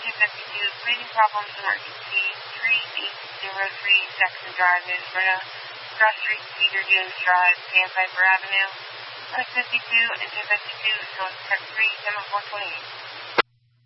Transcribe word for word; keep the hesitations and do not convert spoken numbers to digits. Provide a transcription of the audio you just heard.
two fifty-two, breathing problems, emergency, three eight zero three Saxon Drive, New Smyrna, Cross Street, Cedar Dunes Drive, Sandpiper Avenue, one fifty-two and two fifty-two, so it's three seven four twenty-eight.